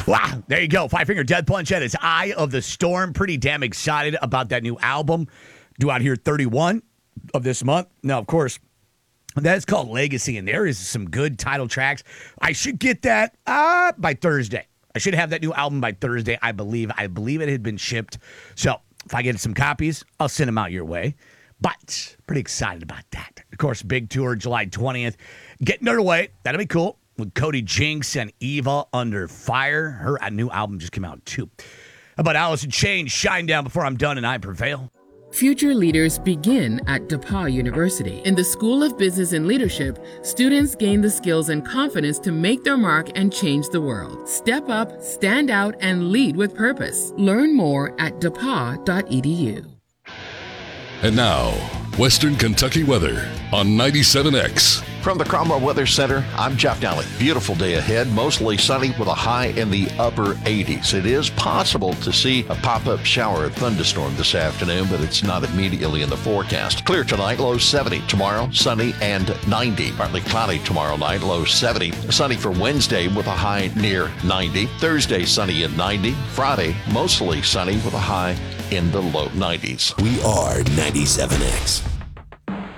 Wow, there you go. Five Finger Death Punch at its Eye of the Storm. Pretty damn excited about that new album. Due out here 31 of this month. Now, of course, that's called Legacy, and there is some good title tracks. I should get that by Thursday. I should have that new album by Thursday, I believe. I believe it had been shipped. So if I get some copies, I'll send them out your way. But pretty excited about that. Of course, big tour July 20th. Getting underway. That'll be cool. With Cody Jinks and Eva Under Fire. Her new album just came out, too. How about Alice in Chains, Shine Down Before I'm Done and I Prevail? Future leaders begin at DePauw University. In the School of Business and Leadership, students gain the skills and confidence to make their mark and change the world. Step up, stand out, and lead with purpose. Learn more at depaw.edu. And now, Western Kentucky weather on 97X. From the Cromwell Weather Center, I'm Jeff Daly. Beautiful day ahead, mostly sunny with a high in the upper 80s. It is possible to see a pop-up shower or thunderstorm this afternoon, but it's not immediately in the forecast. Clear tonight, low 70. Tomorrow, sunny and 90. Partly cloudy tomorrow night, low 70. Sunny for Wednesday with a high near 90. Thursday, sunny at 90. Friday, mostly sunny with a high in the low 90s. We are 97X.